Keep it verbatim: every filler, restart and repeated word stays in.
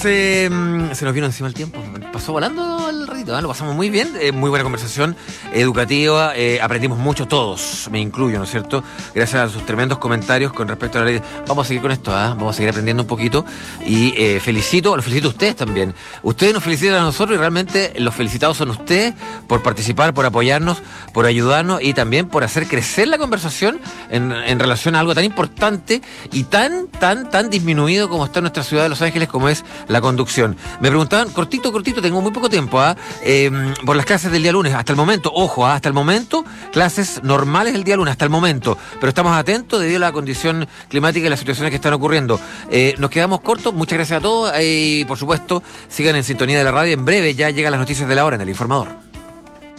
se, se nos vino encima el tiempo. Pasó volando el ratito, ¿eh? Lo pasamos muy bien. Eh, muy buena conversación educativa. Eh, aprendimos mucho todos, me incluyo, ¿no es cierto? Gracias a sus tremendos comentarios con respecto a la ley. Vamos a seguir con esto, ¿eh? Vamos a seguir aprendiendo un poquito. Y eh, felicito, los felicito a ustedes también. Ustedes nos felicitan a nosotros y realmente los felicitados son ustedes por participar, por apoyarnos, por ayudarnos y también por hacer crecer la conversación en, en relación a algo tan importante y tan, tan, tan disminuido como está en nuestra ciudad de Los Ángeles, como es la conducción. Me preguntaban, cortito, cortito, tengo muy poco tiempo, ¿ah? ¿eh? Eh, por las clases del día lunes, hasta el momento, ojo, ¿ah? hasta el momento, clases normales el día lunes, hasta el momento, pero estamos atentos debido a la condición climática y las situaciones que están ocurriendo. Eh, nos quedamos cortos, muchas gracias a todos eh, y por supuesto, sigan en sintonía de la radio, en breve ya llegan las noticias de la hora en El Informador.